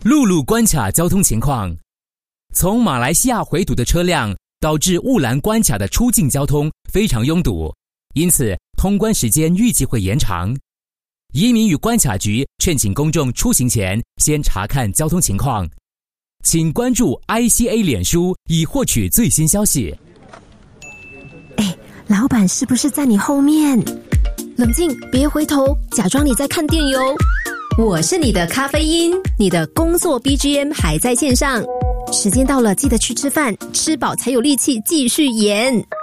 陆路关卡交通情况。从马来西亚回堵的车辆导致雾兰关卡的出境交通非常拥堵，因此通关时间预计会延长。移民与关卡局劝请公众出行前先查看交通情况。请关注 ICA 脸书以获取最新消息。 老板是不是在你后面？冷静，别回头，假装你在看电邮。我是你的咖啡因，你的工作 BGM 还在线上。时间到了，记得去吃饭，吃饱才有力气继续演。